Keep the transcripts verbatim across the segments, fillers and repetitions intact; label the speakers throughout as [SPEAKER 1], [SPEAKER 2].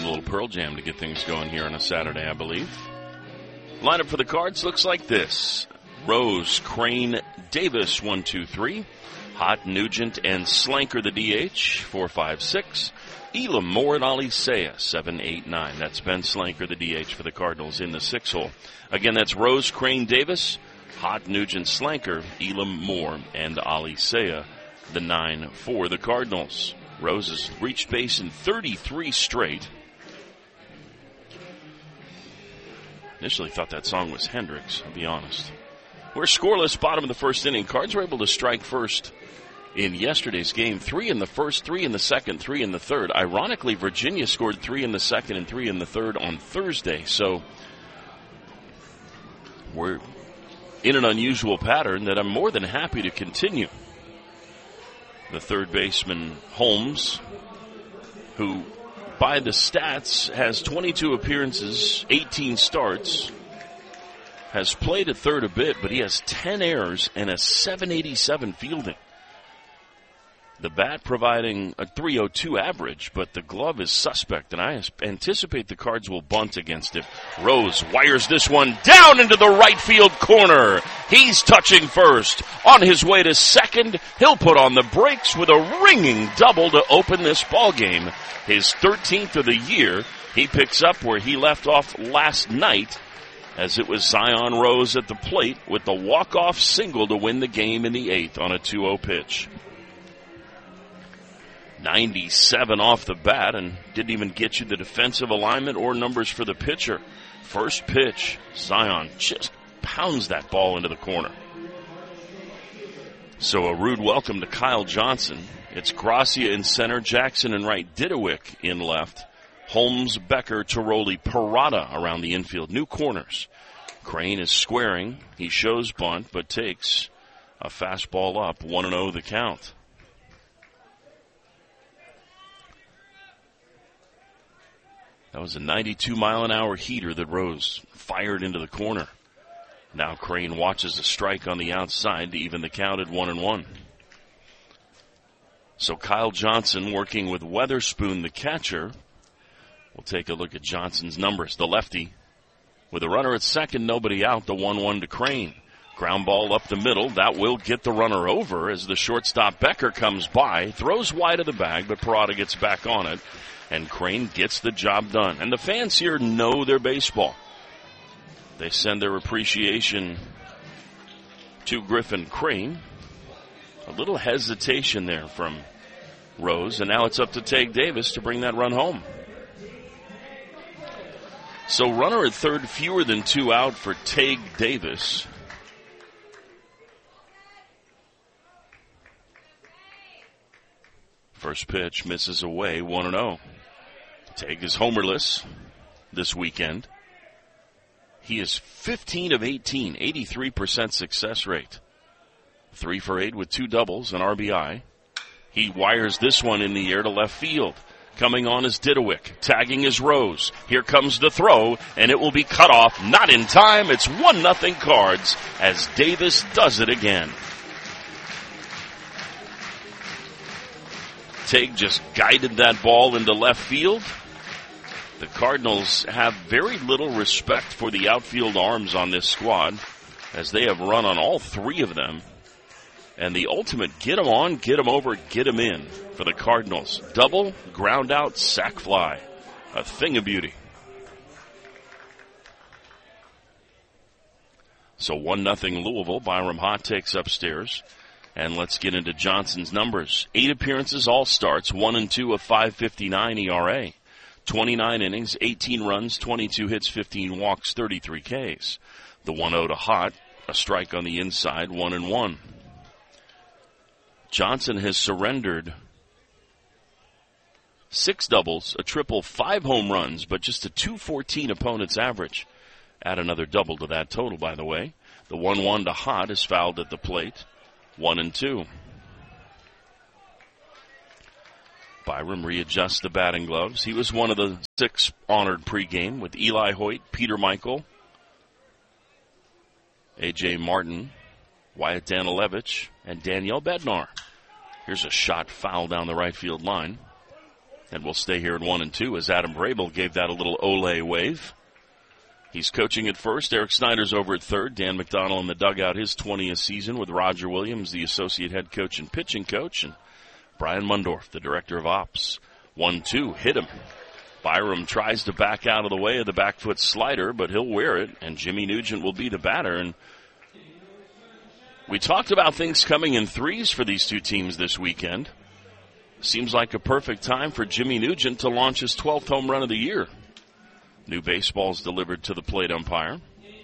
[SPEAKER 1] in a little Pearl Jam to get things going here on a Saturday, I believe. Lineup for the Cards looks like this. Rose, Crane, Davis, one, two, three. Hott, Nugent, and Slanker, the D H, four, five, six. Elam, Moore, and Alicea, seven, eight, nine. That's Ben Slanker, the D H for the Cardinals in the six hole. Again, that's Rose, Crane, Davis, Hott, Nugent, Slanker, Elam, Moore, and Alicea, the nine for the Cardinals. Rose has reached base in thirty-three straight. Initially thought that song was Hendrix, I'll be honest. We're scoreless, bottom of the first inning. Cards were able to strike first in yesterday's game. Three in the first, three in the second, three in the third. Ironically, Virginia scored three in the second and three in the third on Thursday. So we're in an unusual pattern that I'm more than happy to continue. The third baseman, Holmes, who by the stats has twenty-two appearances, eighteen starts, has played at third a bit, but he has ten errors and a seven eighty-seven fielding. The bat providing a three oh two average, but the glove is suspect, and I anticipate the Cards will bunt against it. Rose wires this one down into the right field corner. He's touching first. On his way to second, he'll put on the brakes with a ringing double to open this ball game. His thirteenth of the year. He picks up where he left off last night, as it was Zion Rose at the plate with the walk-off single to win the game in the eighth on a two oh pitch. ninety-seven off the bat, and didn't even get you the defensive alignment or numbers for the pitcher. First pitch, Zion just pounds that ball into the corner. So a rude welcome to Kyle Johnson. It's Gracia in center, Jackson in right, Didowick in left, Holmes, Becker, Tiroli, Parada around the infield. New corners. Crane is squaring. He shows bunt, but takes a fastball up. one and oh the count. That was a ninety-two mile an hour heater that Rose fired into the corner. Now Crane watches a strike on the outside to even the count at one and one. So Kyle Johnson working with Weatherspoon, the catcher. We'll take a look at Johnson's numbers. The lefty with a runner at second, nobody out, the one one to Crane. Ground ball up the middle. That will get the runner over as the shortstop Becker comes by, throws wide of the bag, but Parada gets back on it. And Crane gets the job done. And the fans here know their baseball. They send their appreciation to Griffin Crane. A little hesitation there from Rose. And now it's up to Tague Davis to bring that run home. So runner at third, fewer than two out for Tague Davis. First pitch misses away, one and oh. Tague is homerless this weekend. He is fifteen of eighteen, eighty-three percent success rate. Three for eight with two doubles, an R B I. He wires this one in the air to left field. Coming on is Didowick, tagging is Rose. Here comes the throw, and it will be cut off. Not in time. It's one nothing Cards as Davis does it again. Tague just guided that ball into left field. The Cardinals have very little respect for the outfield arms on this squad, as they have run on all three of them. And the ultimate get them on, get them over, get them in for the Cardinals. Double, ground out, sac fly. A thing of beauty. So one nothing Louisville. Byram Hott takes upstairs. And let's get into Johnson's numbers. Eight appearances, all starts, one and two, a five fifty-nine E R A. twenty-nine innings, eighteen runs, twenty-two hits, fifteen walks, thirty-three Ks. The one oh to Hott, a strike on the inside, one and one. Johnson has surrendered six doubles, a triple, five home runs, but just a two fourteen opponent's average. Add another double to that total, by the way. The one one to Hott is fouled at the plate. One and two. Byram readjusts the batting gloves. He was one of the six honored pregame with Eli Hoyt, Peter Michael, A J Martin, Wyatt Danilevich, and Danielle Bednar. Here's a shot foul down the right field line. And we'll stay here at one and two as Adam Vrabel gave that a little Olay wave. He's coaching at first. Eric Snyder's over at third. Dan McDonnell in the dugout, his twentieth season with Roger Williams, the associate head coach and pitching coach, and Brian Mundorf, the director of ops. one two, hit him. Byram tries to back out of the way of the back foot slider, but he'll wear it, and Jimmy Nugent will be the batter. And we talked about things coming in threes for these two teams this weekend. Seems like a perfect time for Jimmy Nugent to launch his twelfth home run of the year. New baseballs delivered to the plate umpire.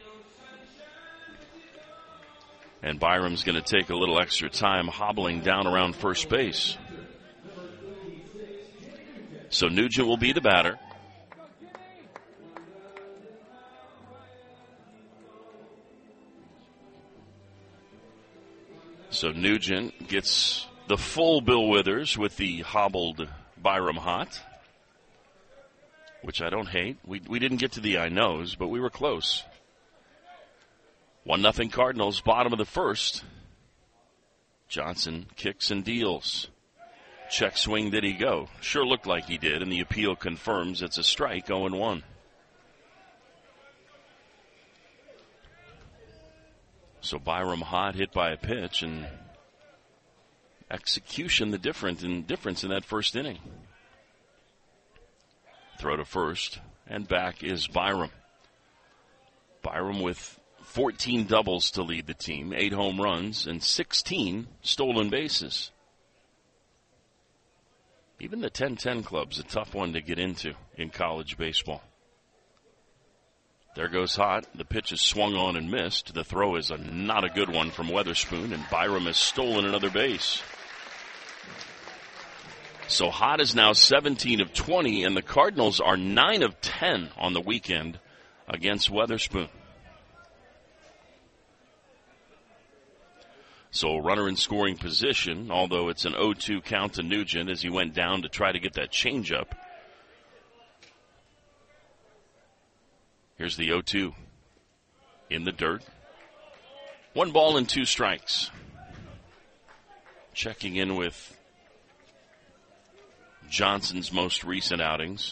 [SPEAKER 1] And Byram's going to take a little extra time hobbling down around first base. So Nugent will be the batter. So Nugent gets the full Bill Withers with the hobbled Byram Hott, which I don't hate. We we didn't get to the I knows, but we were close. One nothing Cardinals, bottom of the first. Johnson kicks and deals. Check swing, did he go? Sure looked like he did, and the appeal confirms it's a strike, oh and one. So Byram Hott hit by a pitch, and execution the different in difference in that first inning. Throw to first, and back is Byram. Byram with fourteen doubles to lead the team, eight home runs, and sixteen stolen bases. Even the ten ten club's a tough one to get into in college baseball. There goes Hott. The pitch is swung on and missed. The throw is a, not a good one from Weatherspoon, and Byram has stolen another base. So Hott is now seventeen of twenty, and the Cardinals are nine of ten on the weekend against Weatherspoon. So a runner in scoring position, although it's an oh two count to Nugent as he went down to try to get that changeup. Here's the oh two in the dirt. One ball and two strikes. Checking in with Johnson's most recent outings.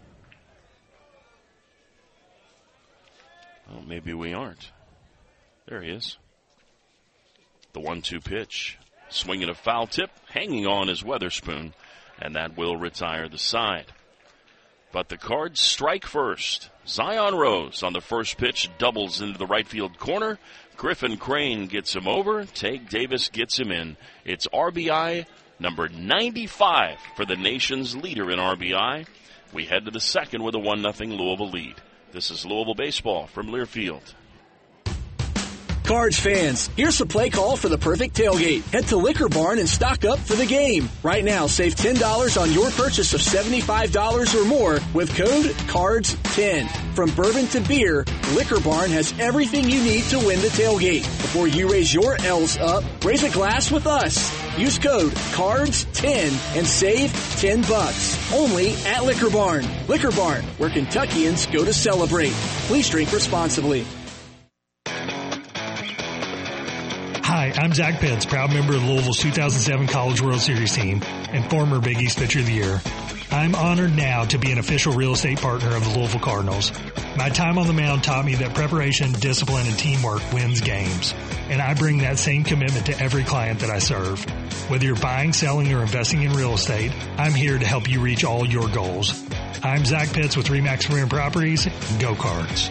[SPEAKER 1] Well, maybe we aren't. There he is. The one two pitch. Swinging a foul tip. Hanging on is Weatherspoon. And that will retire the side. But the Cards strike first. Zion Rose on the first pitch doubles into the right field corner. Griffin Crane gets him over. Tage Davis gets him in. It's R B I number ninety-five for the nation's leader in R B I. We head to the second with a one nothing Louisville lead. This is Louisville baseball from Learfield.
[SPEAKER 2] Cards fans, here's the play call for the perfect tailgate. Head to Liquor Barn and stock up for the game. Right now, save ten dollars on your purchase of seventy-five dollars or more with code cards ten. From bourbon to beer, Liquor Barn has everything you need to win the tailgate. Before you raise your L's up, raise a glass with us. Use code cards ten and save ten bucks. Only at Liquor Barn. Liquor Barn, where Kentuckians go to celebrate. Please drink responsibly.
[SPEAKER 3] Hi, I'm Zach Pitts, proud member of Louisville's two thousand seven College World Series team and former Big East Pitcher of the Year. I'm honored now to be an official real estate partner of the Louisville Cardinals. My time on the mound taught me that preparation, discipline, and teamwork wins games. And I bring that same commitment to every client that I serve. Whether you're buying, selling, or investing in real estate, I'm here to help you reach all your goals. I'm Zach Pitts with Remax Marine Properties. Go Cards.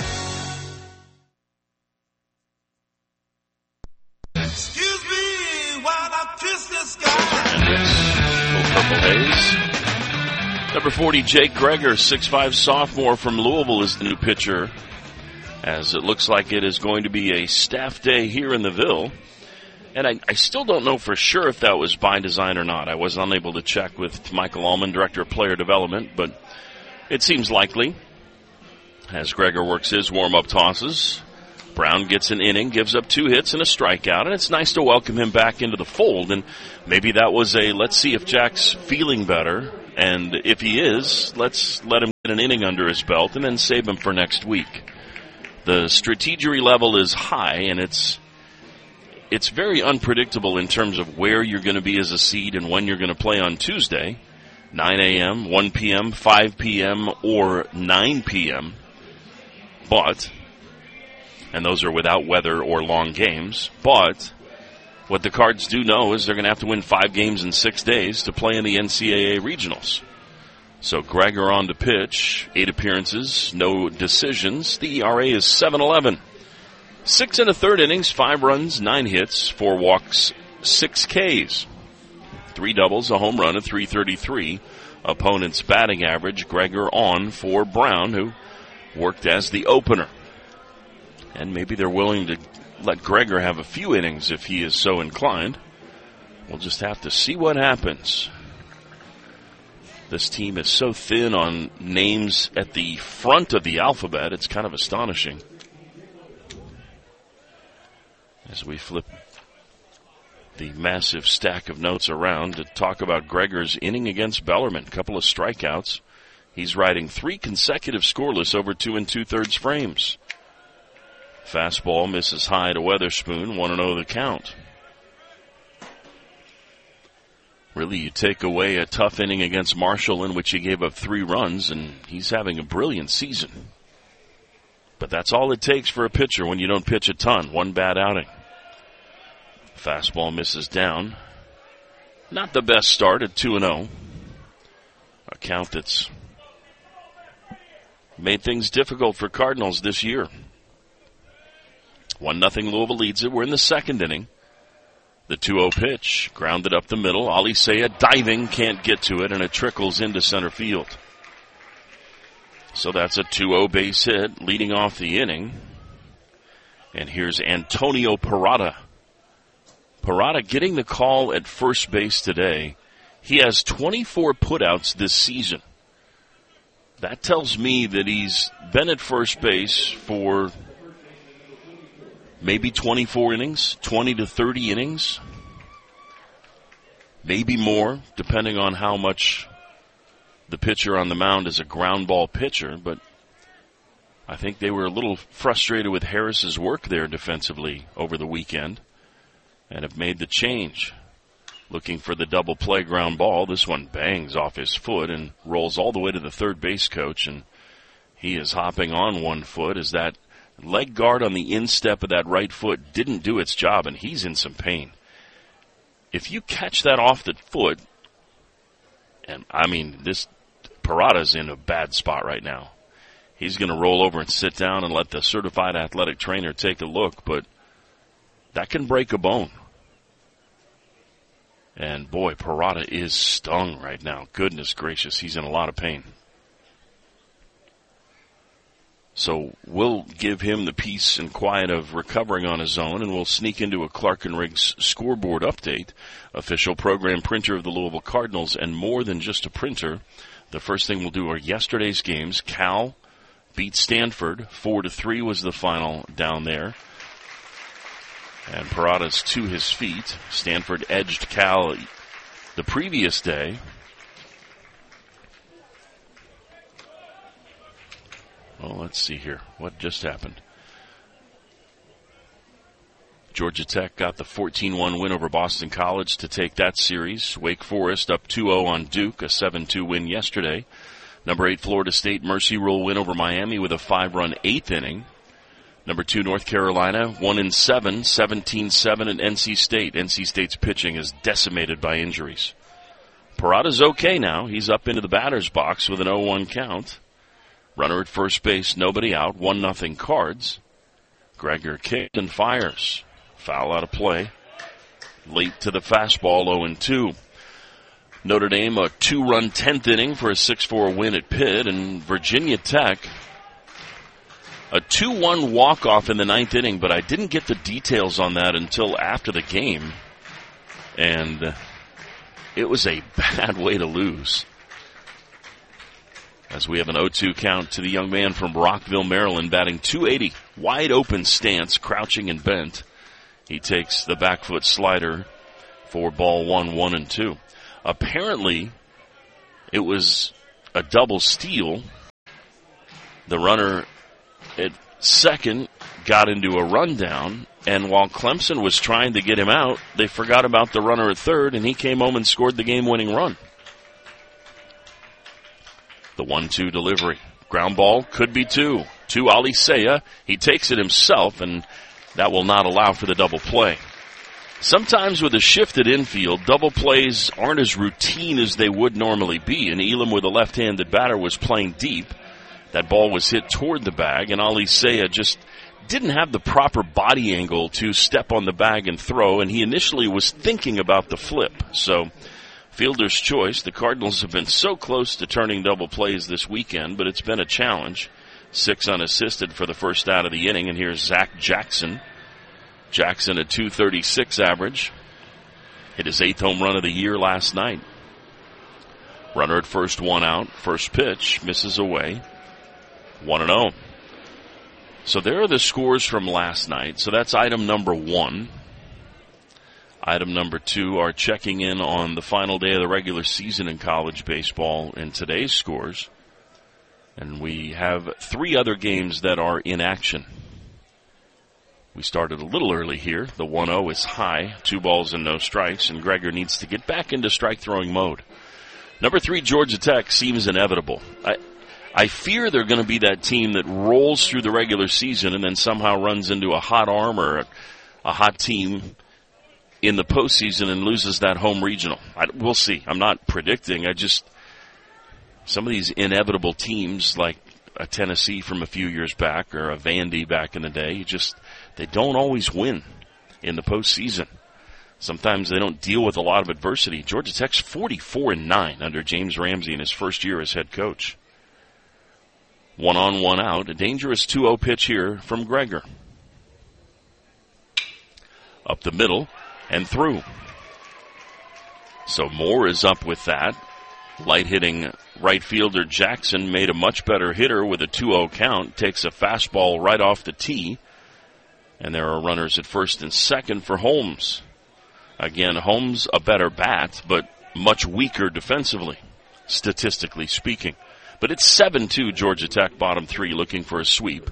[SPEAKER 4] Excuse me while I kiss this guy.
[SPEAKER 1] Little purple haze. Number forty, Jake Greger, six five sophomore from Louisville, is the new pitcher, as it looks like it is going to be a staff day here in the Ville. And I, I still don't know for sure if that was by design or not. I was unable to check with Michael Allman, Director of Player Development, but it seems likely as Greger works his warm-up tosses. Brown gets an inning, gives up two hits and a strikeout, and it's nice to welcome him back into the fold. And maybe that was a, let's see if Jack's feeling better, and if he is, let's let him get an inning under his belt and then save him for next week. The strategery level is high, and it's it's very unpredictable in terms of where you're going to be as a seed and when you're going to play on Tuesday. nine a.m., one p.m., five p.m., or nine p.m. But, and those are without weather or long games, but what the Cards do know is they're going to have to win five games in six days to play in the N C double A regionals. So Gregor on to pitch, eight appearances, no decisions. The E R A is seven eleven. Six and a third innings, five runs, nine hits, four walks, six Ks. Three doubles, a home run, a three thirty-three. Opponent's batting average, Gregor on for Brown, who worked as the opener. And maybe they're willing to let Gregor have a few innings if he is so inclined. We'll just have to see what happens. This team is so thin on names at the front of the alphabet, it's kind of astonishing. As we flip the massive stack of notes around to talk about Gregor's inning against Bellarmine. A couple of strikeouts. He's riding three consecutive scoreless over two and two-thirds frames. Fastball misses high to Weatherspoon, one and oh the count. Really, you take away a tough inning against Marshall in which he gave up three runs, and he's having a brilliant season. But that's all it takes for a pitcher when you don't pitch a ton. One bad outing. Fastball misses down. Not the best start at two and oh. A count that's made things difficult for Cardinals this year. one nothing Louisville leads it. We're in the second inning. The two oh pitch, grounded up the middle. Alisea diving, can't get to it, and it trickles into center field. So that's a two oh base hit, leading off the inning. And here's Antonio Parada. Parada getting the call at first base today. He has twenty-four putouts this season. That tells me that he's been at first base for maybe twenty-four innings, twenty to thirty innings. Maybe more, depending on how much the pitcher on the mound is a ground ball pitcher. But I think they were a little frustrated with Harris's work there defensively over the weekend and have made the change. Looking for the double play ground ball. This one bangs off his foot and rolls all the way to the third base coach, and he is hopping on one foot as that leg guard on the instep of that right foot didn't do its job, and he's in some pain. If you catch that off the foot, and I mean, this Parada's in a bad spot right now. He's going to roll over and sit down and let the certified athletic trainer take a look, but that can break a bone. And boy, Parada is stung right now. Goodness gracious, he's in a lot of pain. So we'll give him the peace and quiet of recovering on his own, and we'll sneak into a Clark and Riggs scoreboard update. Official program printer of the Louisville Cardinals, and more than just a printer. The first thing we'll do are yesterday's games. Cal beat Stanford. Four to three was the final down there. And Parada's to his feet. Stanford edged Cal the previous day. Well, let's see here. What just happened? Georgia Tech got the fourteen one win over Boston College to take that series. Wake Forest up two oh on Duke, a seven two win yesterday. Number eight Florida State Mercy Rule win over Miami with a five-run eighth inning. Number two, North Carolina, one and seven, seventeen seven at N C State. N C State's pitching is decimated by injuries. Parada's okay now. He's up into the batter's box with an oh one count. Runner at first base, nobody out, one nothing Cards. Gregor kicks and fires. Foul out of play. Late to the fastball, oh and two. Notre Dame, a two-run tenth inning for a six four win at Pitt, and Virginia Tech, a two one walk-off in the ninth inning, but I didn't get the details on that until after the game. And it was a bad way to lose. As we have an oh two count to the young man from Rockville, Maryland, batting two eighty. Wide open stance, crouching and bent. He takes the back foot slider for ball one, one and two. Apparently, it was a double steal. The runner at second got into a rundown, and while Clemson was trying to get him out, they forgot about the runner at third, and he came home and scored the game-winning run. The one two delivery. Ground ball could be two. To Alisea. He takes it himself, and that will not allow for the double play. Sometimes with a shifted infield, double plays aren't as routine as they would normally be, and Elam with a left-handed batter was playing deep. That ball was hit toward the bag, and Alisea just didn't have the proper body angle to step on the bag and throw, and he initially was thinking about the flip. So, fielder's choice. The Cardinals have been so close to turning double plays this weekend, but it's been a challenge. Six unassisted for the first out of the inning, and here's Zach Jackson. Jackson, a two thirty-six average. Hit his eighth home run of the year last night. Runner at first, one out. First pitch, misses away. one and oh. So there are the scores from last night. So that's item number one. Item number two are checking in on the final day of the regular season in college baseball and today's scores. And we have three other games that are in action. We started a little early here. The one oh is high, two balls and no strikes, and Gregor needs to get back into strike-throwing mode. Number three, Georgia Tech, seems inevitable. I, I fear they're going to be that team that rolls through the regular season and then somehow runs into a hot arm or a, a hot team in the postseason and loses that home regional. I, we'll see. I'm not predicting. I just, some of these inevitable teams like a Tennessee from a few years back or a Vandy back in the day, you just, they don't always win in the postseason. Sometimes they don't deal with a lot of adversity. Georgia Tech's forty-four and nine under James Ramsey in his first year as head coach. One on, one out. A dangerous two oh pitch here from Gregor. Up the middle and through. So Moore is up with that. Light-hitting right fielder Jackson made a much better hitter with a two oh count. Takes a fastball right off the tee. And there are runners at first and second for Holmes. Again, Holmes a better bat, but much weaker defensively, statistically speaking. But it's seven two Georgia Tech, bottom three, looking for a sweep.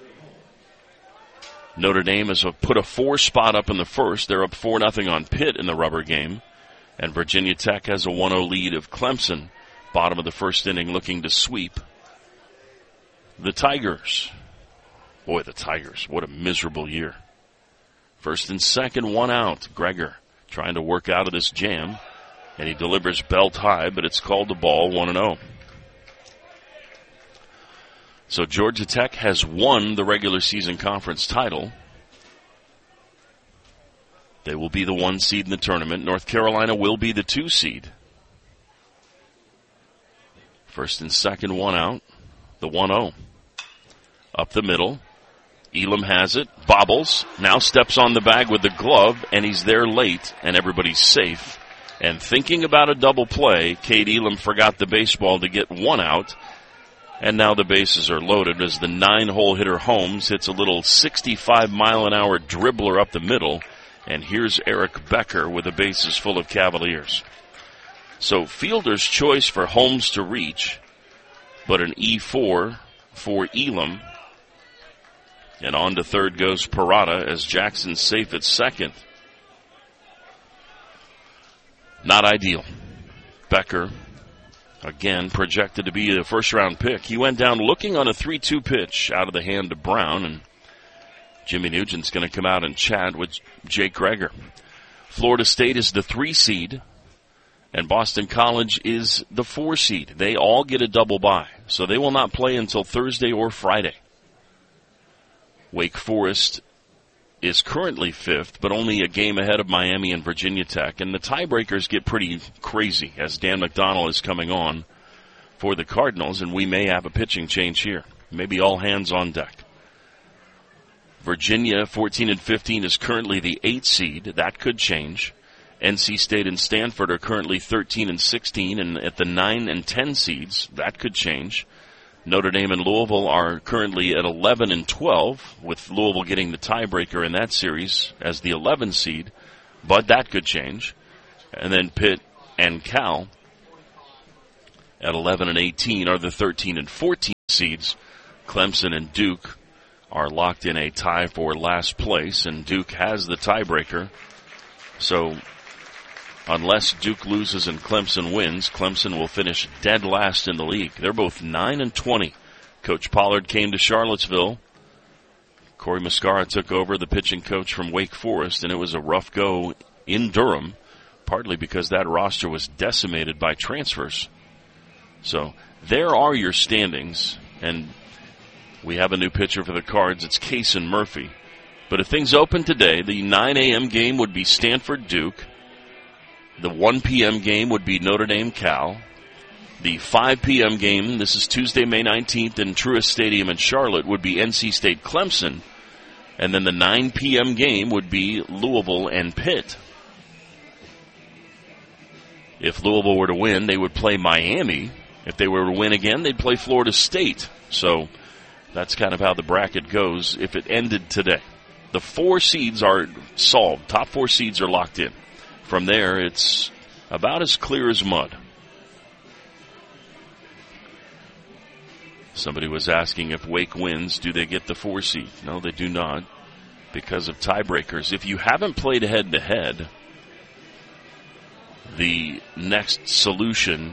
[SPEAKER 1] Notre Dame has put a four spot up in the first. They're up four nothing on Pitt in the rubber game. And Virginia Tech has a one oh lead of Clemson, bottom of the first inning, looking to sweep the Tigers. Boy, the Tigers, what a miserable year. First and second, one out. Gregor trying to work out of this jam. And he delivers belt high, but it's called the ball, one and oh. So Georgia Tech has won the regular season conference title. They will be the one seed in the tournament. North Carolina will be the two seed. First and second, one out. The one oh. Up the middle. Elam has it. Bobbles. Now steps on the bag with the glove, and he's there late, and everybody's safe. And thinking about a double play, Cade Elam forgot the baseball to get one out. And now the bases are loaded as the nine-hole hitter Holmes hits a little sixty-five mile an hour dribbler up the middle. And here's Eric Becker with the bases full of Cavaliers. So fielder's choice for Holmes to reach, but an E four for Elam. And on to third goes Parada as Jackson's safe at second. Not ideal. Becker, again, projected to be a first-round pick. He went down looking on a three two pitch out of the hand of Brown, and Jimmy Nugent's going to come out and chat with Jake Gregor. Florida State is the three seed, and Boston College is the four seed. They all get a double bye, so they will not play until Thursday or Friday. Wake Forest is currently fifth, but only a game ahead of Miami and Virginia Tech. And the tiebreakers get pretty crazy as Dan McDonnell is coming on for the Cardinals, and we may have a pitching change here. Maybe all hands on deck. Virginia, fourteen and fifteen, is currently the eighth seed. That could change. N C State and Stanford are currently thirteen and sixteen, and at the nine and ten seeds, that could change. Notre Dame and Louisville are currently at eleven and twelve, with Louisville getting the tiebreaker in that series as the eleventh seed, but that could change. And then Pitt and Cal at eleven and eighteen are the thirteen and fourteen seeds. Clemson and Duke are locked in a tie for last place, and Duke has the tiebreaker. So Unless Duke loses and Clemson wins, Clemson will finish dead last in the league. They're both nine and twenty. Coach Pollard came to Charlottesville. Corey Muscara took over, the pitching coach from Wake Forest, and it was a rough go in Durham, partly because that roster was decimated by transfers. So there are your standings, and we have a new pitcher for the Cards. It's Kason Murphy. But if things open today, the nine a.m. game would be Stanford-Duke. The one p.m. game would be Notre Dame-Cal. The five p.m. game, this is Tuesday, May nineteenth, in Truist Stadium in Charlotte, would be N C State-Clemson. And then the nine p.m. game would be Louisville and Pitt. If Louisville were to win, they would play Miami. If they were to win again, they'd play Florida State. So that's kind of how the bracket goes if it ended today. The four seeds are solved. Top four seeds are locked in. From there, it's about as clear as mud. Somebody was asking if Wake wins, do they get the four seed? No, they do not, because of tiebreakers. If you haven't played head-to-head, the next solution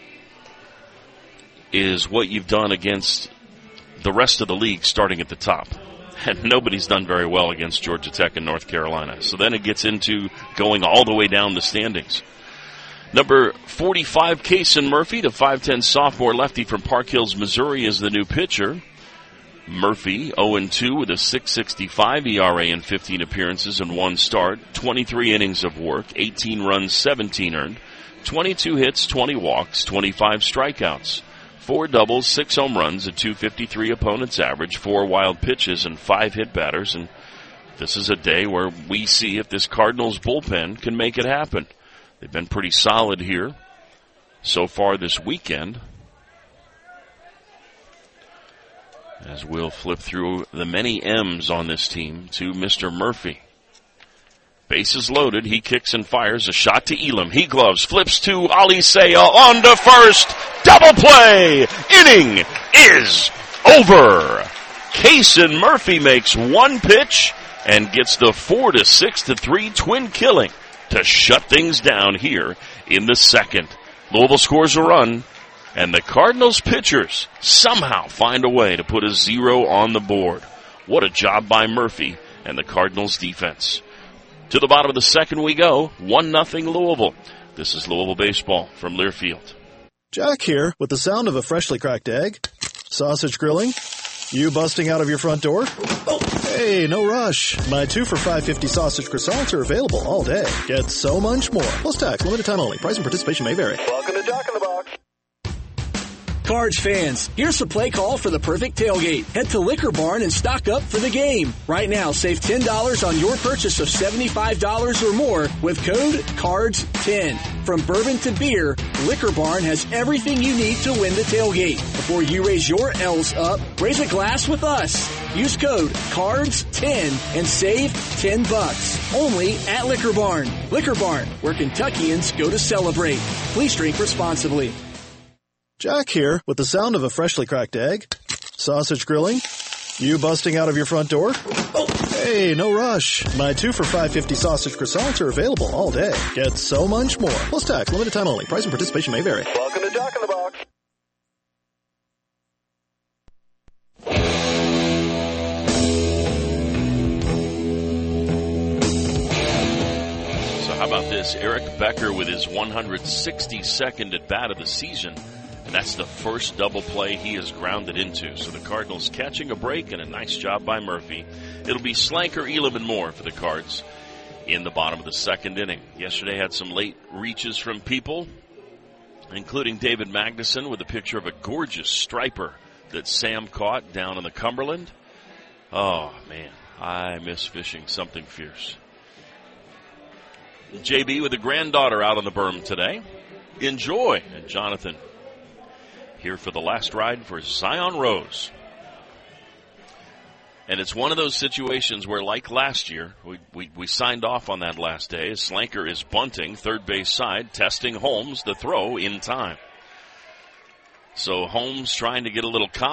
[SPEAKER 1] is what you've done against the rest of the league starting at the top. And nobody's done very well against Georgia Tech and North Carolina. So then it gets into going all the way down the standings. Number forty-five, Kason Murphy, the five ten sophomore lefty from Park Hills, Missouri, is the new pitcher. Murphy, oh and two with a six sixty-five E R A in fifteen appearances and one start, twenty-three innings of work, eighteen runs, seventeen earned, twenty-two hits, twenty walks, twenty-five strikeouts. Four doubles, six home runs, a two fifty-three opponent's average, four wild pitches, and five hit batters. And this is a day where we see if this Cardinals bullpen can make it happen. They've been pretty solid here so far this weekend. As we'll flip through the many M's on this team to Mister Murphy. Bases loaded. He kicks and fires a shot to Elam. He gloves, flips to Alisea on to first. Double play. Inning is over. Kason Murphy makes one pitch and gets the four to six to three twin killing to shut things down here in the second. Louisville scores a run, and the Cardinals pitchers somehow find a way to put a zero on the board. What a job by Murphy and the Cardinals defense. To the bottom of the second we go, one nothing Louisville. This is Louisville baseball from Learfield.
[SPEAKER 5] Jack here with the sound of a freshly cracked egg. Sausage grilling. You busting out of your front door? Oh, hey, no rush. My two for five fifty sausage croissants are available all day. Get so much more. Plus tax, limited time only. Price and participation may vary.
[SPEAKER 6] Welcome to Jack in the Box.
[SPEAKER 2] Cards fans, here's the play call for the perfect tailgate. Head to Liquor Barn and stock up for the game. Right now, save ten dollars on your purchase of seventy-five dollars or more with code cards ten. From bourbon to beer, Liquor Barn has everything you need to win the tailgate. Before you raise your L's up, raise a glass with us. Use code cards ten and save ten bucks. Only at Liquor Barn. Liquor Barn, where Kentuckians go to celebrate. Please drink responsibly.
[SPEAKER 5] Jack here with the sound of a freshly cracked egg. Sausage grilling. You busting out of your front door? Oh, hey, no rush. My two for five fifty sausage croissants are available all day. Get so much more. Plus tax, limited time only. Price and participation may vary.
[SPEAKER 6] Welcome to Jack in the Box.
[SPEAKER 1] So how about this? Eric Becker with his one hundred sixty-second at bat of the season. And that's the first double play he has grounded into. So the Cardinals catching a break, and a nice job by Murphy. It'll be Slanker, Elam, and more for the Cards in the bottom of the second inning. Yesterday had some late reaches from people, including David Magnuson with a picture of a gorgeous striper that Sam caught down in the Cumberland. Oh, man, I miss fishing something fierce. J B with a granddaughter out on the berm today. Enjoy. And Jonathan here for the last ride for Zion Rose. And it's one of those situations where, like last year, we, we, we signed off on that last day. Slanker is bunting, third base side, testing Holmes, the throw in time. So Holmes trying to get a little confidence.